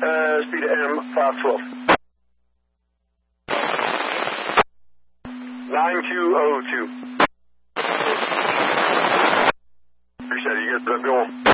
speed M 512. 9202. Appreciate it. You guys better go on.